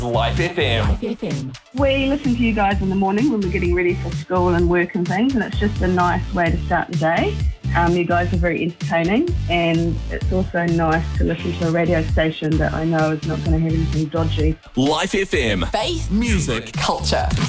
Life FM. We listen to you guys in the morning when we're getting ready for school and work and things, and it's just a nice way to start the day. You guys are very entertaining, and it's also nice to listen to a radio station that I know is not going to have anything dodgy. Life FM. Faith, Music. culture.